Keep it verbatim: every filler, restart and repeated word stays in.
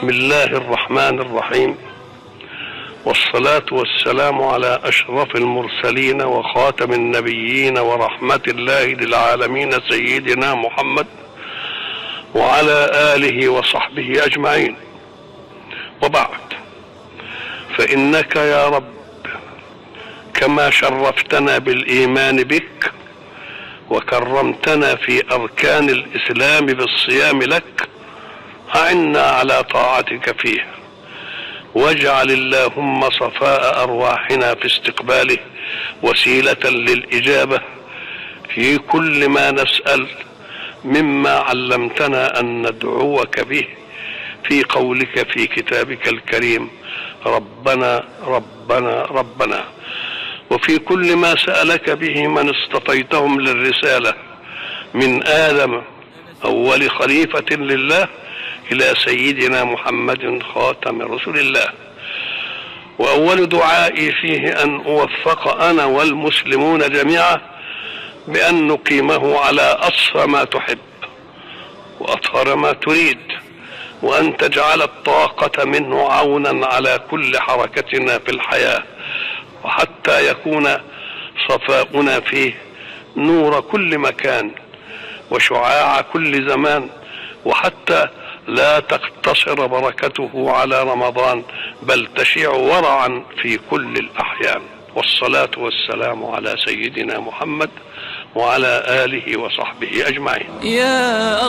بسم الله الرحمن الرحيم، والصلاة والسلام على أشرف المرسلين وخاتم النبيين ورحمة الله للعالمين سيدنا محمد وعلى آله وصحبه أجمعين. وبعد، فإنك يا رب كما شرفتنا بالإيمان بك وكرمتنا في أركان الإسلام بالصيام لك، أعنا على طاعتك فيه، واجعل اللهم صفاء أرواحنا في استقباله وسيلة للإجابة في كل ما نسأل مما علمتنا أن ندعوك به في قولك في كتابك الكريم ربنا ربنا ربنا، وفي كل ما سألك به من اصطفيتهم للرسالة من آدم أول خليفة لله إلى سيدنا محمد خاتم رسول الله. وأول دعائي فيه أن أوفق أنا والمسلمون جميعا بأن نقيمه على أصفى ما تحب وأطهر ما تريد، وأن تجعل الطاقة منه عونا على كل حركتنا في الحياة، وحتى يكون صفاؤنا فيه نور كل مكان وشعاع كل زمان، وحتى لا تقتصر بركته على رمضان بل تشيع ورعا في كل الأحيان. والصلاة والسلام على سيدنا محمد وعلى آله وصحبه أجمعين. يا